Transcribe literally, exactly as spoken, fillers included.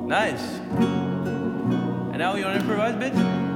Nice. And now you want to improvise, bitch?